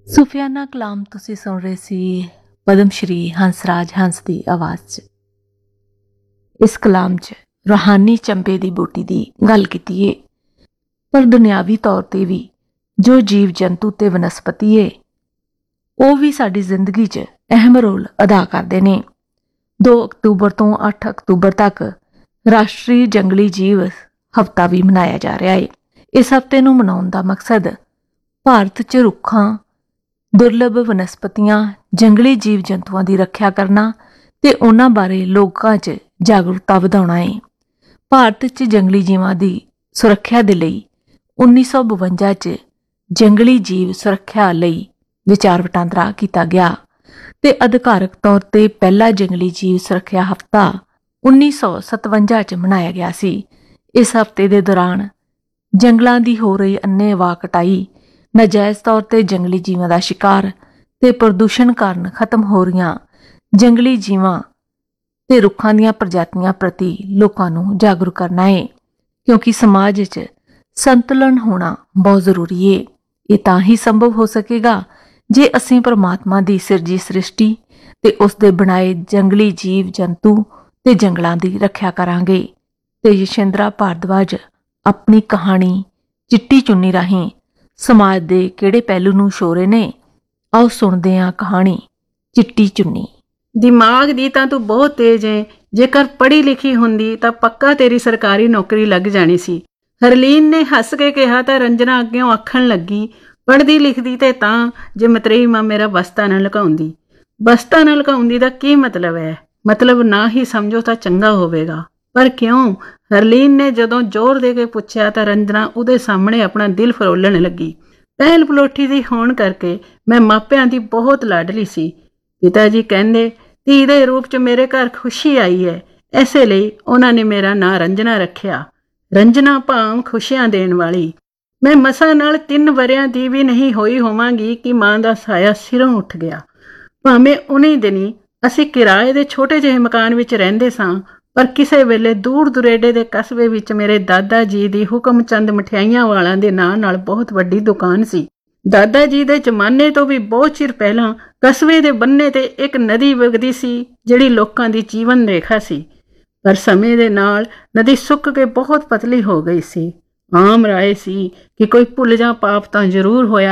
ਸੂਫੀਆਨਾ ਕਲਾਮ ਤੁਸੀਂ ਸੁਣ ਰਹੇ ਸੀ ਪਦਮ ਸ਼੍ਰੀ ਹੰਸਰਾਜ ਹੰਸ ਦੀ ਆਵਾਜ਼ 'ਚ। ਇਸ ਕਲਾਮ 'ਚ ਰੂਹਾਨੀ ਚੰਬੇ ਦੀ ਬੂਟੀ ਦੀ ਗੱਲ ਕੀਤੀ ਏ, ਪਰ ਦੁਨਿਆਵੀ ਤੌਰ 'ਤੇ ਵੀ ਜੋ ਜੀਵ ਜੰਤੂ ਤੇ ਵਨਸਪਤੀ ਏ ਉਹ ਵੀ ਸਾਡੀ ਜ਼ਿੰਦਗੀ 'ਚ ਅਹਿਮ ਰੋਲ ਅਦਾ ਕਰਦੇ ਨੇ। 2 ਅਕਤੂਬਰ ਤੋਂ 8 ਅਕਤੂਬਰ ਤੱਕ ਰਾਸ਼ਟਰੀ ਜੰਗਲੀ ਜੀਵ ਹਫ਼ਤਾ ਵੀ ਮਨਾਇਆ ਜਾ ਰਿਹਾ ਏ। ਇਸ ਹਫ਼ਤੇ ਨੂੰ ਮਨਾਉਣ ਦਾ ਮਕਸਦ ਭਾਰਤ 'ਚ ਰੁੱਖਾਂ, ਦੁਰਲਭ ਵਨਸਪਤੀਆਂ, ਜੰਗਲੀ ਜੀਵ ਜੰਤੂਆਂ ਦੀ ਰੱਖਿਆ ਕਰਨਾ ਤੇ ਉਹਨਾਂ ਬਾਰੇ ਲੋਕਾਂ 'ਚ ਜਾਗਰੂਕਤਾ ਵਧਾਉਣਾ ਏ। ਭਾਰਤ 'ਚ ਜੰਗਲੀ ਜੀਵਾਂ ਦੀ ਸੁਰੱਖਿਆ ਦੇ ਲਈ 1952 'ਚ ਜੰਗਲੀ ਜੀਵ ਸੁਰੱਖਿਆ ਲਈ ਵਿਚਾਰ ਵਟਾਂਦਰਾ ਕੀਤਾ ਗਿਆ ਤੇ ਅਧਿਕਾਰਕ ਤੌਰ 'ਤੇ ਪਹਿਲਾ ਜੰਗਲੀ ਜੀਵ ਸੁਰੱਖਿਆ ਹਫ਼ਤਾ 1957 'ਚ ਮਨਾਇਆ ਗਿਆ ਸੀ। ਇਸ ਹਫ਼ਤੇ ਦੇ ਦੌਰਾਨ ਜੰਗਲਾਂ ਦੀ ਹੋ ਰਹੀ ਅੰਨ੍ਹੇਵਾਹ ਕਟਾਈ, ਨਾਜਾਇਜ਼ ਤੌਰ 'ਤੇ ਜੰਗਲੀ ਜੀਵਾਂ ਦਾ ਸ਼ਿਕਾਰ ਤੇ ਪ੍ਰਦੂਸ਼ਣ ਕਾਰਨ ਖਤਮ ਹੋ ਰਹੀਆਂ ਜੰਗਲੀ ਜੀਵਾਂ ਤੇ ਰੁੱਖਾਂ ਦੀਆਂ ਪ੍ਰਜਾਤੀਆਂ ਪ੍ਰਤੀ ਲੋਕਾਂ ਨੂੰ ਜਾਗਰੂਕ ਕਰਨਾ ਏ, ਕਿਉਂਕਿ ਸਮਾਜ 'ਚ ਸੰਤੁਲਨ ਹੋਣਾ ਬਹੁਤ ਜ਼ਰੂਰੀ ਏ। ਇਹ ਤਾਂ ਹੀ ਸੰਭਵ ਹੋ ਸਕੇਗਾ ਜੇ ਅਸੀਂ ਪਰਮਾਤਮਾ ਦੀ ਸਿਰਜੀ ਸ੍ਰਿਸ਼ਟੀ ਤੇ ਉਸ ਦੇ ਬਣਾਏ ਜੰਗਲੀ ਜੀਵ ਜੰਤੂ ਤੇ ਜੰਗਲਾਂ ਦੀ ਰੱਖਿਆ ਕਰਾਂਗੇ। ਤੇ ਯਸ਼ਿੰਦਰਾ ਭਾਰਦਵਾਜ ਆਪਣੀ ਕਹਾਣੀ ਚਿੱਟੀ ਚੁੰਨੀ ਰਾਹੀਂ ਸਮਾਜ ਦੇ ਕਿਹੜੇ ਪਹਿਲੂ ਨੂੰ ਛੋਰੇ ਨੇ, ਆਓ ਸੁਣਦੇ ਹਾਂ ਕਹਾਣੀ ਚਿੱਟੀ ਚੁੰਨੀ। ਦਿਮਾਗ ਦੀ ਤਾਂ ਤੂੰ ਬਹੁਤ ਤੇਜ਼ ਏ, ਜੇਕਰ ਪੜ੍ਹੀ ਲਿਖੀ ਹੁੰਦੀ ਤਾਂ ਪੱਕਾ ਤੇਰੀ ਸਰਕਾਰੀ ਨੌਕਰੀ ਲੱਗ ਜਾਣੀ ਸੀ। ਹਰਲੀਨ ਨੇ ਹੱਸ ਕੇ ਕਿਹਾ ਤਾਂ ਰੰਜਨਾ ਅੱਗਿਓਂ ਆਖਣ ਲੱਗੀ, ਪੜ੍ਹਦੀ ਲਿਖਦੀ ਤੇ ਤਾਂ ਜੇ ਮਤਰੇਈ ਮਾਂ ਮੇਰਾ ਬਸਤਾ ਨਾ ਲੁਕਾਉਂਦੀ। ਬਸਤਾ ਨਾ ਲੁਕਾਉਂਦੀ ਦਾ ਕੀ ਮਤਲਬ ਹੈ? ਮਤਲਬ ਨਾ ਹੀ ਸਮਝੋ ਤਾਂ ਚੰਗਾ ਹੋਵੇਗਾ। ਪਰ ਕਿਉਂ? ਹਰਲੀਨ ਨੇ ਜਦੋਂ ਜ਼ੋਰ ਦੇ ਕੇ ਪੁੱਛਿਆ ਤਾਂ ਰੰਜਨਾ ਉਹਦੇ ਸਾਹਮਣੇ ਆਪਣਾ ਦਿਲ ਫਰੋਲਣ ਲੱਗੀ। ਪਹਿਲ ਪਲੋਠੀ ਦੀ ਹੋਣ ਕਰਕੇ ਮੈਂ ਮਾਪਿਆਂ ਦੀ ਬਹੁਤ ਲਾਡਲੀ ਸੀ। ਪਿਤਾ ਜੀ ਕਹਿੰਦੇ ਧੀ ਦੇ ਰੂਪ 'ਚ ਮੇਰੇ ਘਰ ਖੁਸ਼ੀ ਆਈ ਹੈ, ਇਸੇ ਲਈ ਉਹਨਾਂ ਨੇ ਮੇਰਾ ਨਾਂ ਰੰਜਨਾ ਰੱਖਿਆ। ਰੰਜਨਾ ਭਾਵ ਖੁਸ਼ੀਆਂ ਦੇਣ ਵਾਲੀ। ਮੈਂ ਮਸਾਂ ਨਾਲ 3 ਵਰ੍ਹਿਆਂ ਦੀ ਵੀ ਨਹੀਂ ਹੋਈ ਹੋਵਾਂਗੀ ਕਿ ਮਾਂ ਦਾ ਸਾਇਆ ਸਿਰੋਂ ਉੱਠ ਗਿਆ। ਭਾਵੇਂ ਉਨੀ ਦਿਨੀ ਅਸੀਂ ਕਿਰਾਏ ਦੇ ਛੋਟੇ ਜਿਹੇ ਮਕਾਨ ਵਿੱਚ ਰਹਿੰਦੇ ਸਾਂ, ਪਰ ਕਿਸੇ ਵੇਲੇ ਦੂਰ ਦੁਰੇਡੇ ਦੇ ਕਸਬੇ ਵਿੱਚ ਮੇਰੇ ਦਾਦਾ ਜੀ ਦੀ ਹੁਕਮਚੰਦ ਮਠਿਆਈਆਂ ਵਾਲਿਆਂ ਦੇ ਨਾਂ ਨਾਲ ਬਹੁਤ ਵੱਡੀ ਦੁਕਾਨ ਸੀ। ਦਾਦਾ ਜੀ ਦੇ ਜ਼ਮਾਨੇ ਤੋਂ ਵੀ ਬਹੁਤ ਚਿਰ ਪਹਿਲਾਂ ਕਸਬੇ ਦੇ ਬੰਨੇ ਤੇ ਇੱਕ ਨਦੀ ਵਗਦੀ ਸੀ, ਜਿਹੜੀ ਲੋਕਾਂ ਦੀ ਜੀਵਨ ਰੇਖਾ ਸੀ। ਪਰ ਸਮੇਂ ਦੇ ਨਾਲ ਨਦੀ ਸੁੱਕ ਕੇ ਬਹੁਤ ਪਤਲੀ ਹੋ ਗਈ ਸੀ। ਆਮ ਰਾਏ ਸੀ ਕਿ ਕੋਈ ਭੁੱਲ ਜਾਂ ਪਾਪ ਤਾਂ ਜ਼ਰੂਰ ਹੋਇਆ